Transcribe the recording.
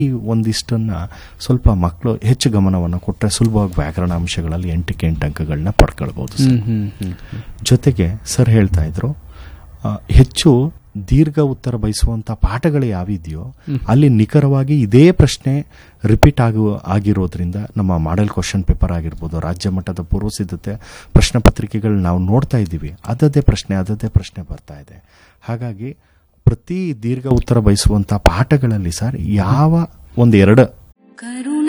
ಈ ಒಂದಿಷ್ಟನ್ನ ಸ್ವಲ್ಪ ಮಕ್ಕಳು ಹೆಚ್ಚು ಗಮನವನ್ನು ಕೊಟ್ಟರೆ ಸುಲಭವಾಗಿ ವ್ಯಾಕರಣ ಅಂಶಗಳಲ್ಲಿ 8ಕ್ಕೆ 8 ಅಂಕಗಳನ್ನ ಪಡ್ಕೊಳ್ಬಹುದು ಸರ್. ಜೊತೆಗೆ ಸರ್ ಹೇಳ್ತಾ ಇದ್ರು ಹೆಚ್ಚು ದೀರ್ಘ ಉತ್ತರ ಬಯಸುವಂತ ಪಾಠಗಳು ಯಾವಿದೆಯೋ ಅಲ್ಲಿ ನಿಖರವಾಗಿ ಇದೇ ಪ್ರಶ್ನೆ ರಿಪೀಟ್ ಆಗಿರೋದ್ರಿಂದ ನಮ್ಮ ಮಾಡೆಲ್ ಕ್ವಶನ್ ಪೇಪರ್ ಆಗಿರ್ಬೋದು, ರಾಜ್ಯ ಮಟ್ಟದ ಪೂರ್ವ ಸಿದ್ಧತೆ ಪ್ರಶ್ನೆ ಪತ್ರಿಕೆಗಳು ನಾವು ನೋಡ್ತಾ ಇದ್ದೀವಿ, ಅದದೇ ಪ್ರಶ್ನೆ ಬರ್ತಾ ಇದೆ. ಹಾಗಾಗಿ ಪ್ರತಿ ದೀರ್ಘ ಉತ್ತರ ಬಯಸುವಂತ ಪಾಠಗಳಲ್ಲಿ ಸರ್ ಯಾವ ಒಂದೆರಡು